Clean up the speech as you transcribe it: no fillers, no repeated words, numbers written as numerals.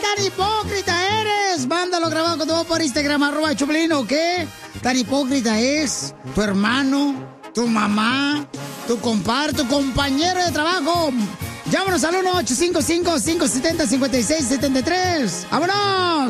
tan hipócrita eres? Mándalo grabado con tu voz por Instagram, @Choplin, ¿o qué? Tan hipócrita es tu hermano, tu mamá, tu compadre, tu compañero de trabajo. Llámanos al 1-855-570-5673. ¡Vámonos!